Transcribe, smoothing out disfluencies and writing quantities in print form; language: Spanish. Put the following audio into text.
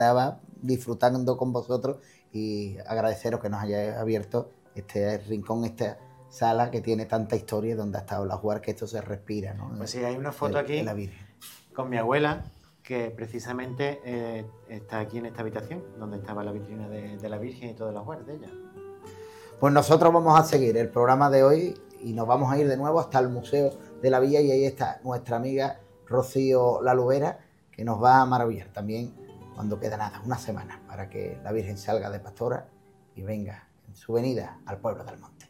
estaba disfrutando con vosotros y agradeceros que nos hayáis abierto este rincón, esta sala que tiene tanta historia donde ha estado la Juar, que esto se respira, ¿no? Pues sí, hay una foto aquí de la Virgen. con mi abuela, que precisamente está aquí en esta habitación, donde estaba la vitrina de la Virgen y todas las Juar de ella. Pues nosotros vamos a seguir el programa de hoy y nos vamos a ir de nuevo hasta el Museo de la Villa, y ahí está nuestra amiga Rocío La Lubera, que nos va a maravillar también cuando queda nada, una semana, para que la Virgen salga de pastora y venga en su venida al pueblo del monte.